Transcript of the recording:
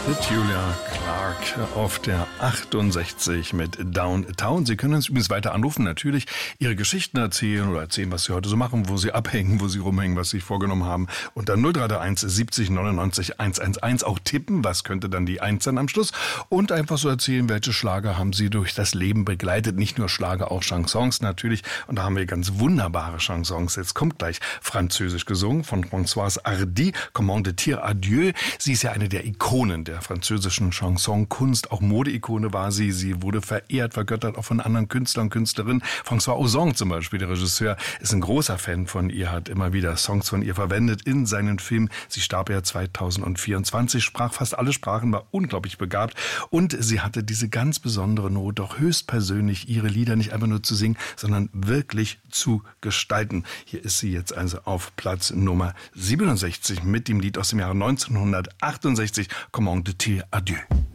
Mit Julia Clark auf der 68 mit Downtown. Sie können uns übrigens weiter anrufen, natürlich Ihre Geschichten erzählen oder erzählen, was Sie heute so machen, wo Sie abhängen, wo Sie rumhängen, was Sie sich vorgenommen haben. Und dann 0331 70 99 111 auch tippen, was könnte dann die 1 sein am Schluss. Und einfach so erzählen, welche Schlager haben Sie durch das Leben begleitet. Nicht nur Schlager, auch Chansons natürlich. Und da haben wir ganz wunderbare Chansons. Jetzt kommt gleich französisch gesungen von Françoise Hardy, Comment de dire adieu. Sie ist ja eine der Ikonen der französischen Chansonkunst, auch Modeikone war sie. Sie wurde verehrt, vergöttert auch von anderen Künstlern und Künstlerinnen. François Ozon zum Beispiel, der Regisseur, ist ein großer Fan von ihr, hat immer wieder Songs von ihr verwendet in seinen Filmen. Sie starb ja 2024, sprach fast alle Sprachen, war unglaublich begabt und sie hatte diese ganz besondere Not, doch höchstpersönlich ihre Lieder nicht einfach nur zu singen, sondern wirklich zu gestalten. Hier ist sie jetzt also auf Platz Nummer 67 mit dem Lied aus dem Jahre 1968, Comment de dire adieu.